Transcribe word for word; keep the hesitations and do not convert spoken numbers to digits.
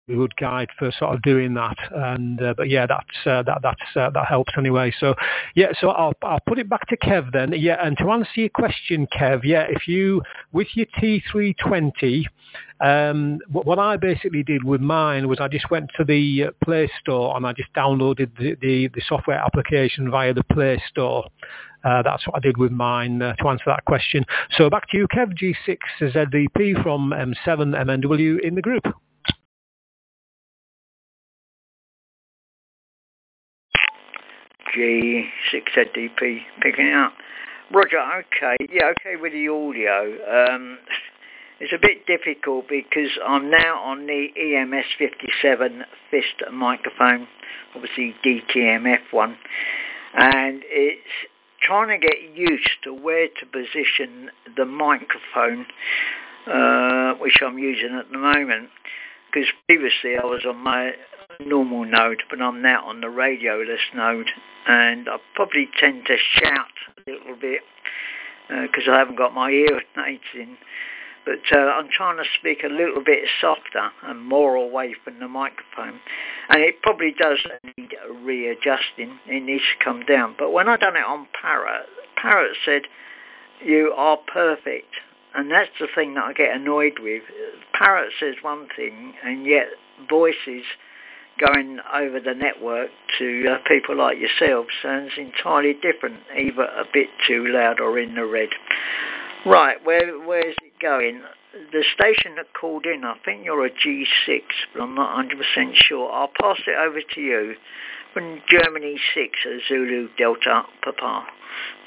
good guide for sort of doing that. And uh, but yeah, that's uh, that that's uh, that helps anyway. So yeah, so I'll I'll put it back to Kev then. Yeah, and to answer your question, Kev, yeah, if you with your T three twenty. Um, what, what I basically did with mine was I just went to the uh, Play Store and I just downloaded the, the, the software application via the Play Store. Uh, that's what I did with mine uh, to answer that question. So back to you, Kev, G six Z D P from M seven M N W in the group. G six Z D P picking it up. Roger, okay. Yeah, okay with the audio. Um, It's a bit difficult because I'm now on the E M S fifty-seven fist microphone, obviously D T M F one, and it's trying to get used to where to position the microphone, uh, which I'm using at the moment, because previously I was on my normal node, but I'm now on the radioless node, and I probably tend to shout a little bit because uh, I haven't got my ear aids in. But uh, I'm trying to speak a little bit softer and more away from the microphone. And it probably does need readjusting. It needs to come down. But when I done it on Parrot, Parrot said, you are perfect. And that's the thing that I get annoyed with. Parrot says one thing, and yet voices going over the network to uh, people like yourselves sounds entirely different, either a bit too loud or in the red. Right, where where's it going? The station that called in, I think you're a G six, but I'm not one hundred percent sure. I'll pass it over to you. From Germany six, Zulu Delta Papa.